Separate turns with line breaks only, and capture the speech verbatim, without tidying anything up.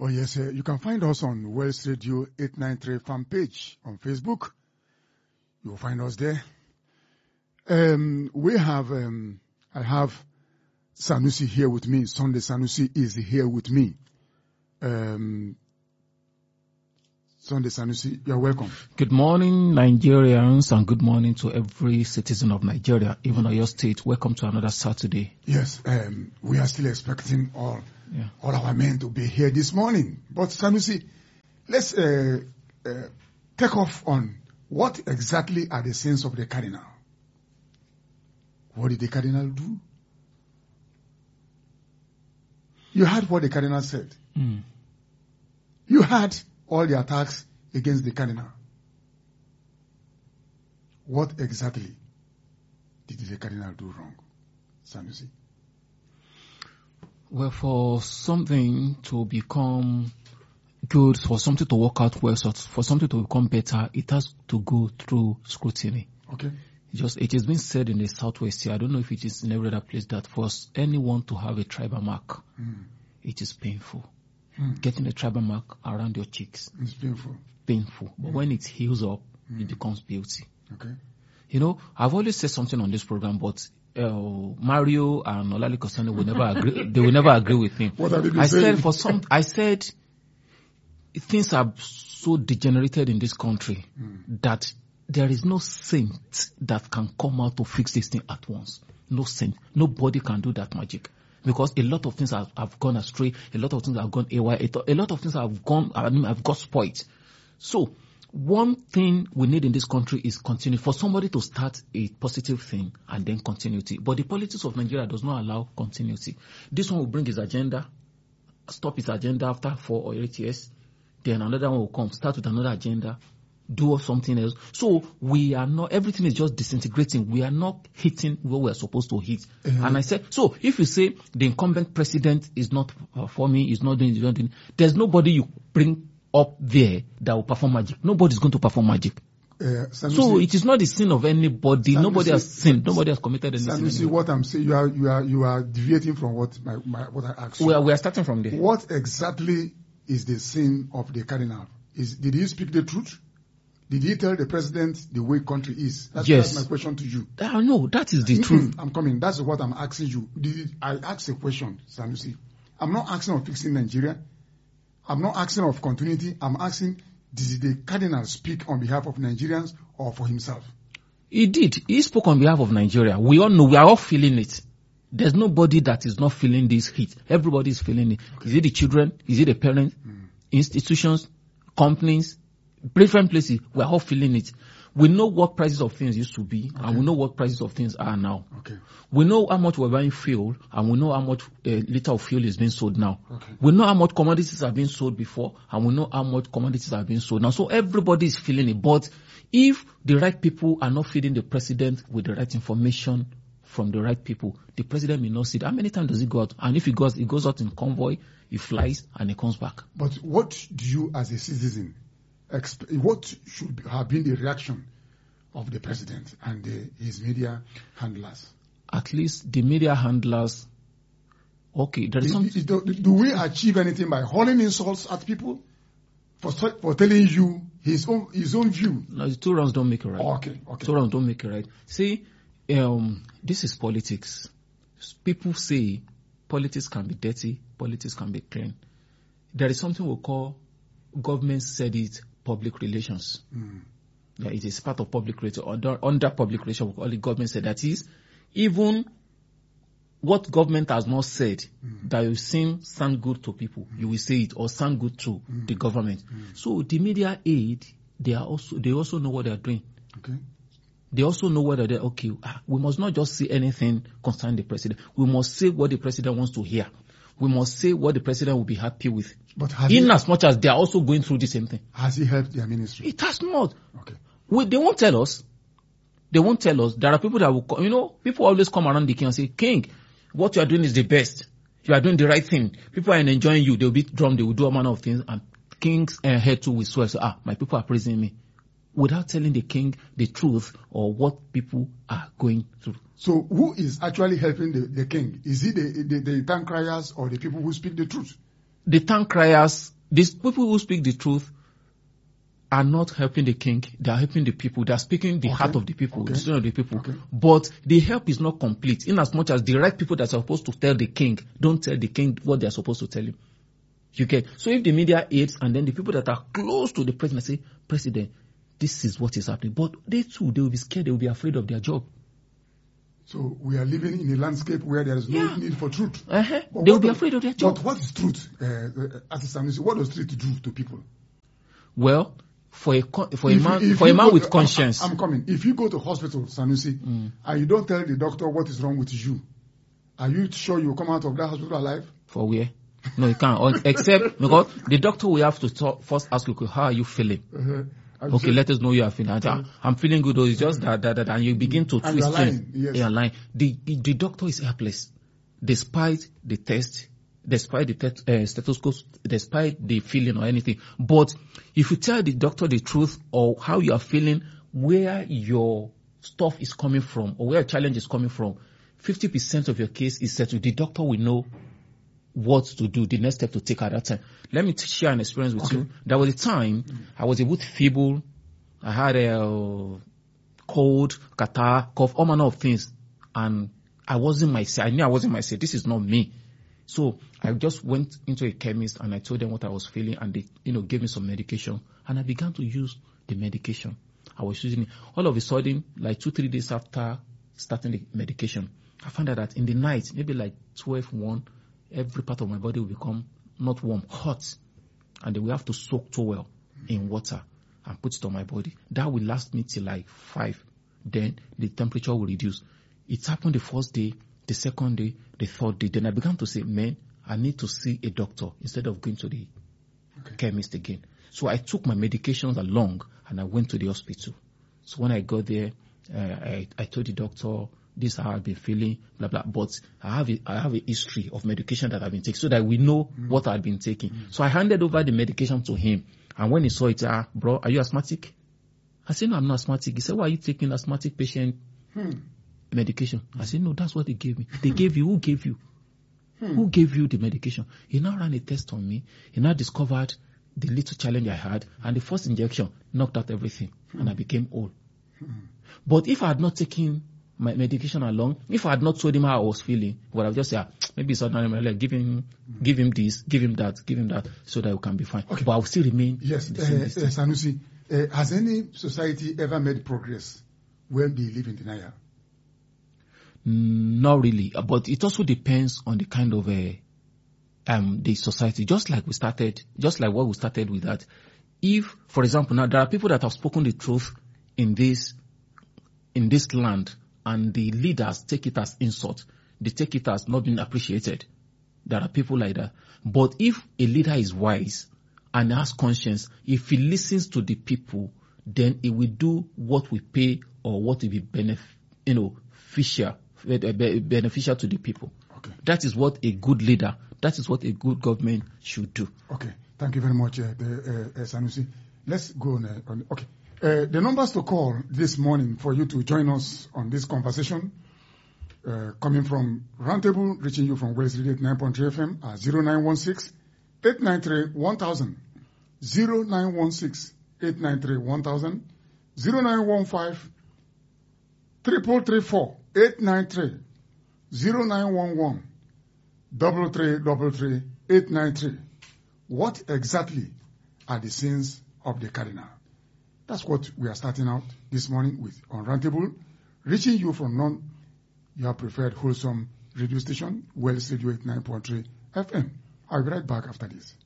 Oh, yes, uh, you can find us on Wells Radio eight ninety-three fan page on Facebook. You will find us there. Um, we have, um, I have Sanusi here with me. Sunday Sanusi is here with me. Um, Sunday Sanusi, you're welcome.
Good morning, Nigerians, and good morning to every citizen of Nigeria, even Oyo State. Welcome to another Saturday.
Yes, um, we are still expecting all,
yeah.
all our men to be here this morning. But Sanusi, let's uh, uh, take off on what exactly are the sins of the cardinal. What did the cardinal do? You heard what the cardinal said.
Mm.
You heard all the attacks against the cardinal. What exactly did the cardinal do wrong, Sanusi?
Well, for something to become good, for something to work out well, for something to become better, it has to go through scrutiny.
Okay.
Just, it has been said in the Southwest here, I don't know if it is in every other place, that for anyone to have a tribal mark,
mm.
it is painful.
Mm.
Getting a tribal mark around your cheeks.
It's painful.
Painful. But mm. when it heals up, mm. it becomes beauty.
Okay.
You know, I've always said something on this program, but uh, Mario and Olale Koscielny will never agree. They will never agree with me.
What have you been
I
saying?
said for some, I said things are so degenerated in this country mm. that there is no saint that can come out to fix this thing at once. No saint. Nobody can do that magic. Because a lot of things have, have gone astray, a lot of things have gone awry, a lot of things have gone, I mean, have got spoiled. So, one thing we need in this country is continuity. For somebody to start a positive thing and then continuity. But the politics of Nigeria does not allow continuity. This one will bring his agenda, stop his agenda after four or eight years. Then another one will come, start with another agenda, do something else. So we are not, everything is just disintegrating. We are not hitting what we are supposed to hit. Mm-hmm. And I said, so if you say the incumbent president is not performing, is not doing, is not doing, there's nobody you bring up there that will perform magic. Nobody's going to perform magic. Uh, so it is not the sin of anybody. Sanusi, nobody has sinned. Nobody has committed any sin.
You see what I'm saying? You are, you are, you are deviating from what my, my what I asked you.
We are, we are starting from there.
What exactly is the sin of the cardinal? Is, did he speak the truth? Did he tell the president the way country is? That's,
yes.
that's my question to you.
Uh, no, that is the mm-hmm. truth.
I'm coming. That's what I'm asking you. Did I ask a question, Sanusi? I'm not asking of fixing Nigeria. I'm not asking of continuity. I'm asking, did the cardinal speak on behalf of Nigerians or for himself?
He did. He spoke on behalf of Nigeria. We all know. We are all feeling it. There's nobody that is not feeling this heat. Everybody is feeling it. Okay. Is it the children? Is it the parents? Mm. Institutions? Companies? Different places, we are all feeling it. We know what prices of things used to be, okay. and we know what prices of things are now.
Okay.
We know how much we're buying fuel, and we know how much a liter of fuel is being sold now.
Okay.
We know how much commodities are being sold before, and we know how much commodities are being sold now. So everybody is feeling it. But if the right people are not feeding the president with the right information from the right people, the president may not see it. How many times does he go out? And if he goes, he goes out in convoy, he flies, and he comes back.
But what do you, as a citizen, what should have been the reaction of the president and the, his media handlers?
At least the media handlers, okay, there is some...
Do, do we achieve anything by hurling insults at people for for telling you his own his own view?
No, two rounds don't make it right.
Oh, okay, okay.
Two rounds don't make it right. See, um, this is politics. People say politics can be dirty, politics can be clean. There is something we call, government said it, public relations.
Mm.
Yeah, it is part of public relations. Under, under public relations, all the government said that is, even what government has not said mm. that will seem sound good to people, mm. you will say it or sound good to mm. the government. Mm. So the media aid, they are also they also know what they are doing.
Okay.
They also know whether they're okay. Ah, we must not just say anything concerning the president. We must say what the president wants to hear. We must say what the president will be happy with.
But in
he, as much as they are also going through the same thing.
Has he helped their ministry?
It has not.
Okay.
We, they won't tell us. They won't tell us. There are people that will, you know, people always come around the king and say, King, what you are doing is the best. You are doing the right thing. People are enjoying you. They will be drummed. They will do a manner of things. And king's uh, head too will swear. So, ah, my people are praising me. Without telling the king the truth or what people are going through.
So who is actually helping the, the king? Is it the, the, the tongue criers or the people who speak the truth?
The tongue criers these people who speak the truth are not helping the king. They are helping the people. They are speaking the
Okay.
heart of the people,
Okay.
the story of the people.
Okay.
But the help is not complete, in as much as the right people that are supposed to tell the king don't tell the king what they are supposed to tell him. You get? So if the media aids, and then the people that are close to the president say, President, this is what is happening. But they too, they will be scared. They will be afraid of their job.
So we are living in a landscape where there is no
Yeah.
need for truth.
Uh-huh.
But
They will
what
be
does-
afraid of their job.
But what is truth? Uh, uh, as a Sanusi, what does truth do to people?
Well, for a con- for a
If you-
man
if
for a
you
man
go
with
to-
conscience,
I'm, I'm coming. If you go to hospital, Sanusi,
Mm.
and you don't tell the doctor what is wrong with you, are you sure you will come out of that hospital alive?
for where? No, you can't. Or- Except because the doctor will have to talk, first ask you, okay, how are you feeling?
Uh-huh.
Okay, let us know you are feeling. I- I'm feeling good. Or it's just that, that, that, and you begin to
And
twist
you are lying,
things.
yes.
You are lying. The, the the doctor is helpless, despite the test, despite the tet- uh, stethoscope, despite the feeling or anything. But if you tell the doctor the truth or how you are feeling, where your stuff is coming from or where a challenge is coming from, fifty percent of your case is settled. The doctor will know what to do, the next step to take at that time. Let me t- share an experience with
Okay.
you. There was a time I was a bit feeble. I had a uh, cold, catarrh, cough, all manner of things. And I wasn't myself. I knew I wasn't myself. This is not me. So I just went into a chemist and I told them what I was feeling, and they, you know, gave me some medication. And I began to use the medication. I was using it. All of a sudden, like two, three days after starting the medication, I found out that in the night, maybe like twelve, one, every part of my body will become not warm, hot. And then we have to soak towel in water and put it on my body. That will last me till like five. Then the temperature will reduce. It happened the first day, the second day, the third day. Then I began to say, man, I need to see a doctor instead of going to the
Okay.
chemist again. So I took my medications along and I went to the hospital. So when I got there, uh, I, I told the doctor, this is how I've been feeling, blah, blah. But I have a, I have a history of medication that I've been taking so that we know mm. what I've been taking. Mm. So I handed over the medication to him. And when he saw it, ah, bro, are you asthmatic? I said, no, I'm not asthmatic. He said, why are you taking asthmatic patient
Hmm.
medication? I said, no, that's what they gave me. They gave you, who gave you?
Hmm.
Who gave you the medication? He now ran a test on me. He now discovered the little challenge I had. And the first injection knocked out everything. Hmm. And I became old. Hmm. But if I had not taken my medication along, if I had not told him how I was feeling, well, I would just say, ah, maybe it's ordinary, like, give him, mm. give him this, give him that, give him that, so that we can be fine. Okay. But I will still remain.
Yes,
the
uh,
same
uh, Sanusi, uh, has any society ever made progress when they live in denial?
Mm, not really, but it also depends on the kind of uh, um the society. Just like we started, just like what we started with that. If, for example, now there are people that have spoken the truth in this in this land, and the leaders take it as insult. They take it as not being appreciated. There are people like that. But if a leader is wise and has conscience, if he listens to the people, then he will do what will pay or what will be benef- you know, beneficial, beneficial to the people.
Okay.
That is what a good leader, that is what a good government should do.
Okay. Thank you very much, uh, the, uh, uh, Sanusi. Let's go on. Uh, on okay. Uh, the numbers to call this morning for you to join us on this conversation, uh, coming from Roundtable, reaching you from Wales Radio nine point three F M at zero nine one six, eight nine three, one thousand, zero nine one six, eight nine three, one thousand, zero nine one five, three three four, eight nine three, zero nine one one, double three double three, eight nine three. What exactly are the sins of the cardinal? That's what we are starting out this morning with on Roundtable, reaching you from non your preferred wholesome radio station, Wales Radio nine point three F M. I'll be right back after this.